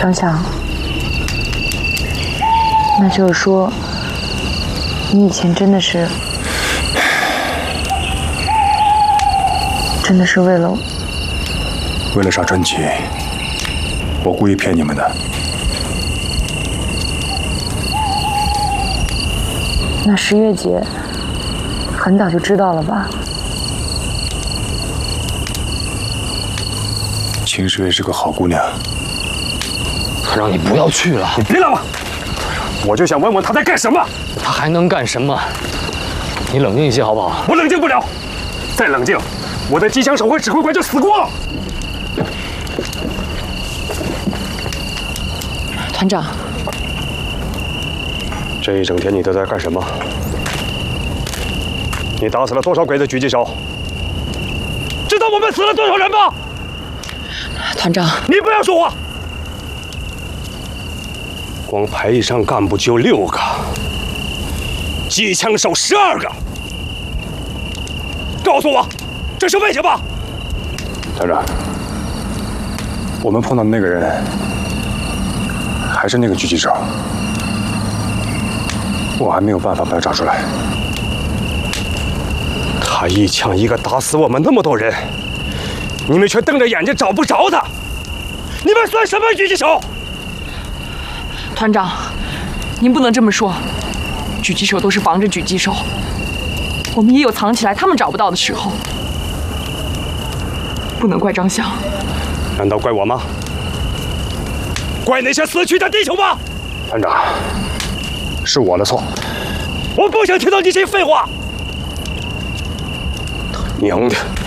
张翔，那就是说，你以前真的是为了杀真奇，我故意骗你们的。 那十月姐很早就知道了吧？ 秦十月是个好姑娘， 他让你不要去了， 你别来了，我就想问问她在干什么。 他还能干什么？你冷静一些好不好？ 我冷静不了，再冷静，我的机枪手和指挥官就死光了。 团长， 这一整天你都在干什么？你打死了多少鬼子狙击手？知道我们死了多少人吗？ 团长， 你不要说话。光排一上干部就6个，机枪手12个。告诉我，这是为什么？团长，我们碰到的那个人还是那个狙击手，我还没有办法把他找出来。他一枪一个打死我们那么多人，你们却瞪着眼睛找不着他，你们算什么狙击手？ 团长，您不能这么说，狙击手都是防着狙击手，我们也有藏起来他们找不到的时候，不能怪张翔。 难道怪我吗？怪那些死去的弟兄吗？团长，是我的错，我不想听到你这些废话。他娘的！